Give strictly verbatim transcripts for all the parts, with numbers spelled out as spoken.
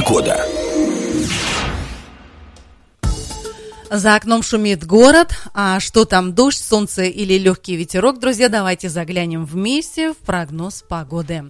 Погода. За окном шумит город, а что там, дождь, солнце или легкий ветерок, друзья, давайте заглянем вместе в прогноз погоды.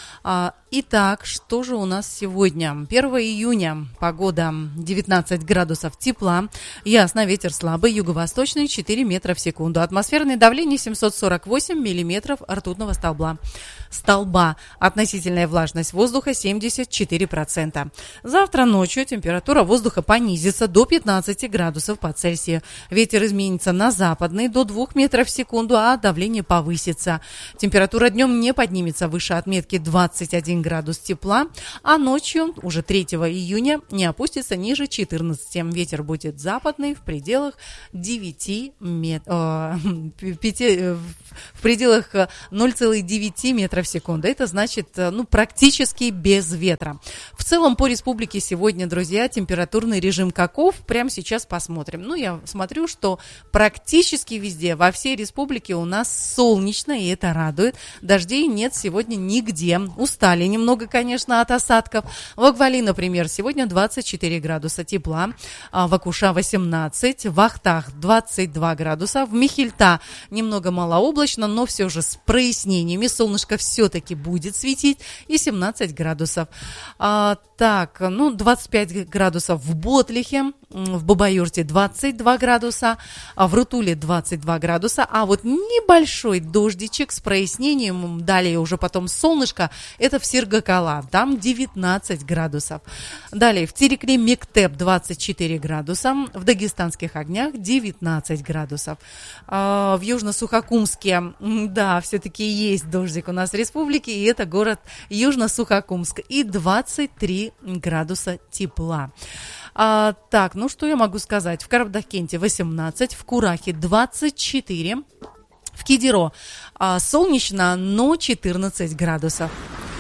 Итак, что же у нас сегодня? первого июня, погода девятнадцать градусов тепла, ясно, ветер слабый, юго-восточный, четыре метра в секунду, атмосферное давление семьсот сорок восемь миллиметров ртутного столба. Столба. Относительная влажность воздуха семьдесят четыре процента. Завтра ночью температура воздуха понизится до пятнадцати градусов по Цельсию. Ветер изменится на западный до двух метров в секунду, а давление повысится. Температура днем не поднимется выше отметки двадцать один градус тепла, а ночью, уже третьего июня, не опустится ниже четырнадцати. Ветер будет западный в пределах девяти мет... э, пяти... в пределах ноль целых девять метров в секунду. Это значит, ну, практически без ветра. В целом по республике сегодня, друзья, температурный режим каков? Прямо сейчас посмотрим. Ну, я смотрю, что практически везде, во всей республике у нас солнечно, и это радует. Дождей нет сегодня нигде. Устали немного, конечно, от осадков. В Аквали, например, сегодня двадцать четыре градуса тепла, в Акуша восемнадцать, в Ахтах двадцать два градуса, в Михельта немного малооблачно, но все же с прояснениями. Солнышко все-таки будет светить, и семнадцать градусов. А, так, ну, двадцать пять градусов в Ботлихе, в Бабаюрте двадцать два градуса, а в Рутуле двадцать два градуса, а вот небольшой дождичек с прояснением, далее уже потом солнышко, это в Сиргакала, там девятнадцать градусов. Далее в Терекле Мектеп двадцать четыре градуса, в Дагестанских огнях девятнадцать градусов. А, в Южно-Сухокумске, да, все-таки есть дождик у нас в республике, и это город Южно-Сухокумск, и двадцать три градуса тепла. А, так, ну что я могу сказать? В Карабдакенте восемнадцать, в Курахе двадцать четыре, в Кедиро а, солнечно, но четырнадцать градусов.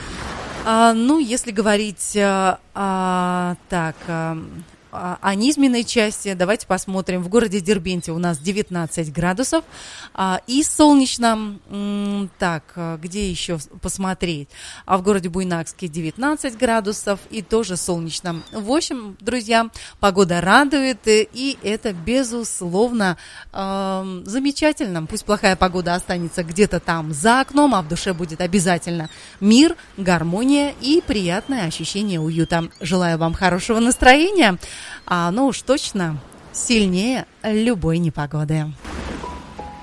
А, ну, если говорить а, а, так... А, о низменной части, давайте посмотрим. В городе Дербенте у нас девятнадцать градусов а, и солнечно. М, так, где еще посмотреть? А в городе Буйнакске девятнадцать градусов и тоже солнечно. В общем, друзья, погода радует, и это, безусловно, э, замечательно. Пусть плохая погода останется где-то там за окном, а в душе будет обязательно мир, гармония и приятное ощущение уюта. Желаю вам хорошего настроения. А ну уж точно сильнее любой непогоды.